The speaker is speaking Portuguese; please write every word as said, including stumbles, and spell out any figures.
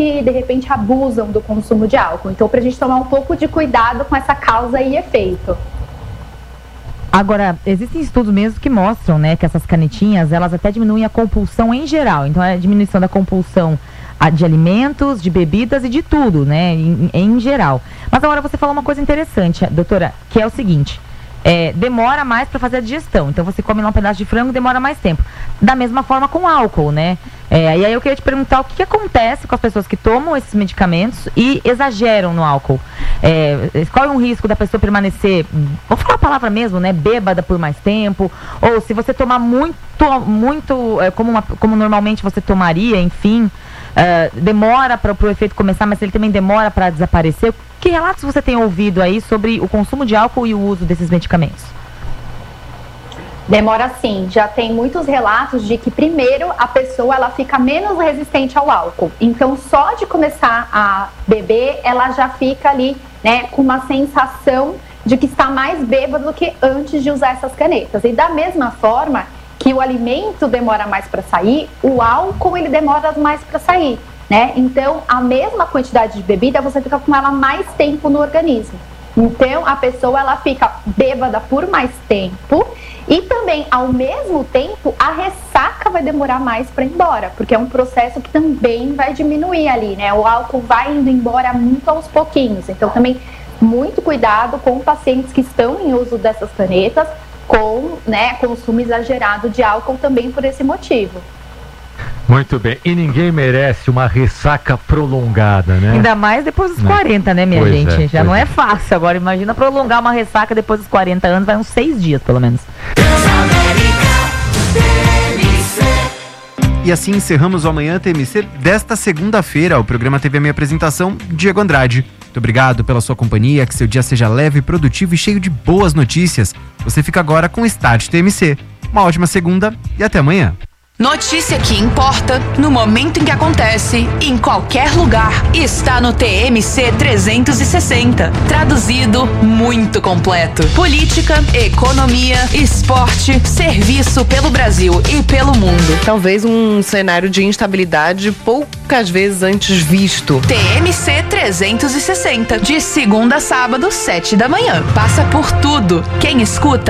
que de repente abusam do consumo de álcool. Então, para a gente tomar um pouco de cuidado com essa causa e efeito. Agora, existem estudos mesmo que mostram, né, que essas canetinhas, elas até diminuem a compulsão em geral. Então, é a diminuição da compulsão de alimentos, de bebidas e de tudo, né, em, em geral. Mas agora você falou uma coisa interessante, doutora, que é o seguinte, é, demora mais para fazer a digestão. Então, você come lá um pedaço de frango, demora mais tempo. Da mesma forma com álcool, né? É, e aí eu queria te perguntar o que, que acontece com as pessoas que tomam esses medicamentos e exageram no álcool. É, qual é o risco da pessoa permanecer, vamos falar a palavra mesmo, né, bêbada por mais tempo? Ou se você tomar muito, muito é, como, uma, como normalmente você tomaria, enfim, é, demora para o efeito começar, mas ele também demora para desaparecer. Que relatos você tem ouvido aí sobre o consumo de álcool e o uso desses medicamentos? Demora sim, já tem muitos relatos de que primeiro a pessoa ela fica menos resistente ao álcool. Então só de começar a beber, ela já fica ali, né, com uma sensação de que está mais bêbado do que antes de usar essas canetas. E da mesma forma que o alimento demora mais para sair, o álcool ele demora mais para sair, né? Então a mesma quantidade de bebida você fica com ela mais tempo no organismo. Então a pessoa ela fica bêbada por mais tempo. E também, ao mesmo tempo, a ressaca vai demorar mais para ir embora, porque é um processo que também vai diminuir ali, né? O álcool vai indo embora muito aos pouquinhos. Então, também, muito cuidado com pacientes que estão em uso dessas canetas, com, né, consumo exagerado de álcool também por esse motivo. Muito bem. E ninguém merece uma ressaca prolongada, né? Ainda mais depois dos quarenta, né, minha pois gente? É, Já não é. é fácil. Agora, imagina prolongar uma ressaca depois dos quarenta anos, vai uns seis dias, pelo menos. E assim encerramos o Amanhã T M C desta segunda-feira. O programa teve a minha apresentação, Diego Andrade. Muito obrigado pela sua companhia, que seu dia seja leve, produtivo e cheio de boas notícias. Você fica agora com o Start T M C. Uma ótima segunda e até amanhã. Notícia que importa, no momento em que acontece, em qualquer lugar, está no T M C trezentos e sessenta. Traduzido, muito completo. Política, economia, esporte, serviço pelo Brasil e pelo mundo. Talvez um cenário de instabilidade poucas vezes antes visto. T M C trezentos e sessenta, de segunda a sábado, sete da manhã. Passa por tudo. Quem escuta